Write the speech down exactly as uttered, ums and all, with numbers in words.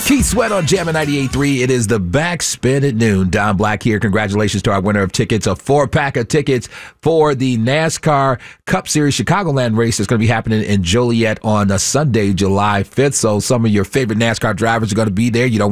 Keith Sweat on Jammin' ninety-eight point three. It is the Backspin at noon. Don Black here. Congratulations to our winner of tickets, a four-pack of tickets for the NASCAR Cup Series Chicagoland race that's going to be happening in Joliet on a Sunday, July fifth. So some of your favorite NASCAR drivers are going to be there. You don't